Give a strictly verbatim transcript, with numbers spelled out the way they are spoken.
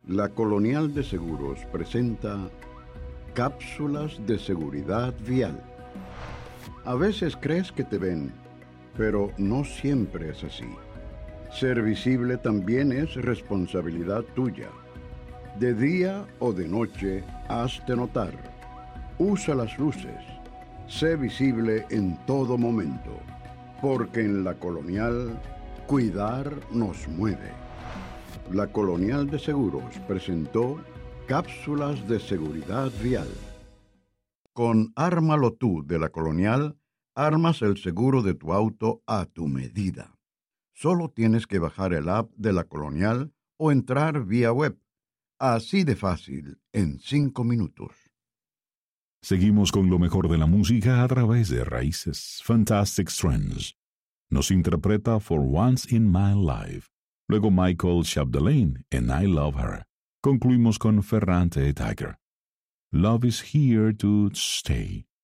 La Colonial de Seguros presenta cápsulas de seguridad vial. A veces crees que te ven, pero no siempre es así. Ser visible también es responsabilidad tuya. De día o de noche, hazte notar. Usa las luces. Sé visible en todo momento, porque en la Colonial, cuidar nos mueve. La Colonial de Seguros presentó cápsulas de seguridad vial. Con Ármalo Tú de la Colonial, armas el seguro de tu auto a tu medida. Solo tienes que bajar el app de la Colonial o entrar vía web. Así de fácil, en cinco minutos. Seguimos con lo mejor de la música a través de Raíces. Fantastic Strands nos interpreta For Once in My Life. Luego Michael Chapdelaine en I Love Her. Concluimos con Ferrante Tiger. Love is here to stay.